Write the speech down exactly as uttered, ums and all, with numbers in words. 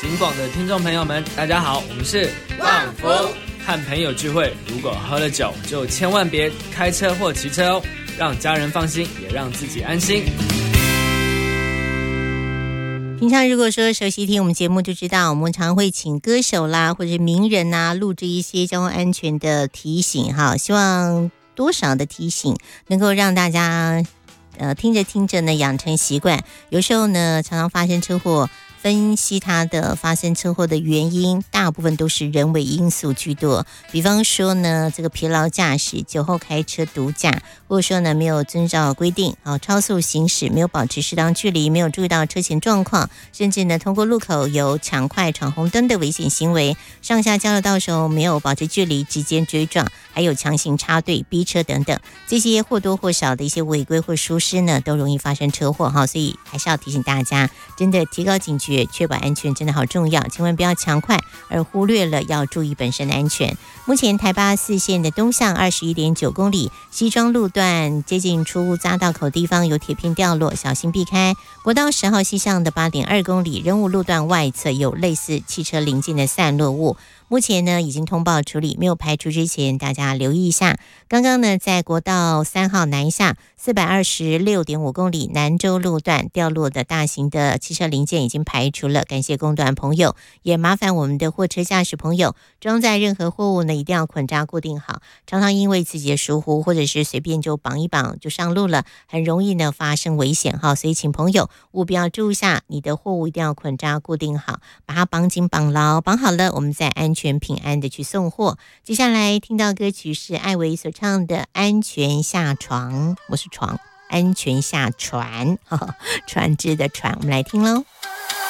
警广的听众朋友们，大家好，我们是旺福。 和朋友聚会，如果喝了酒，就千万别开车或骑车哦，让家人放心，也让自己安心。 平常如果说熟悉听我们节目就知道，我们常会请歌手啦或者名人啊录制一些交通安全的提醒哈，希望多少的提醒能够让大家呃听着听着呢养成习惯。有时候呢常常发生车祸，分析它的发生车祸的原因，大部分都是人为因素居多。比方说呢，这个疲劳驾驶、酒后开车毒驾，或者说呢没有遵照规定啊，超速行驶，没有保持适当距离，没有注意到车前状况，甚至呢通过路口有抢快闯红灯的危险行为，上下交流道时候没有保持距离，直接追撞，还有强行插队、逼车等等，这些或多或少的一些违规或疏失呢，都容易发生车祸哈。所以还是要提醒大家，真的提高警觉，确保安全真的好重要，千万不要抢快而忽略了要注意本身的安全。目前台八四线的东向 二十一点九公里，西庄路段接近出屋匝道口地方有铁片掉落，小心避开。国道十号西向的 八点二公里，仁武路段外侧有类似汽车零件的散落物，目前呢已经通报处理，没有排除之前大家留意一下。刚刚呢在国道三号南下 四百二十六点五公里南州路段掉落的大型的汽车零件已经排除了，感谢工段朋友，也麻烦我们的货车驾驶朋友装载任何货物呢一定要捆扎固定好，常常因为自己的疏忽或者是随便就绑一绑就上路了，很容易呢发生危险哈。所以请朋友务必要注意一下，你的货物一定要捆扎固定好，把它绑紧绑牢，绑好了我们再安全平安的去送货。接下来听到歌曲是艾薇所唱的《安全下床》，我是床，安全下船，呵呵，船只的船，我们来听喽。